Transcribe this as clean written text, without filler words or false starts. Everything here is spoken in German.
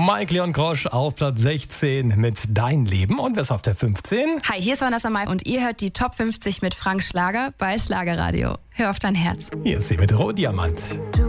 Mike Leon Grosch auf Platz 16 mit Dein Leben. Und wer ist auf der 15? Hi, hier ist Vanessa Mai und ihr hört die Top 50 mit Frank Schlager bei Schlagerradio. Hör auf dein Herz. Hier ist sie mit Rohdiamant. Du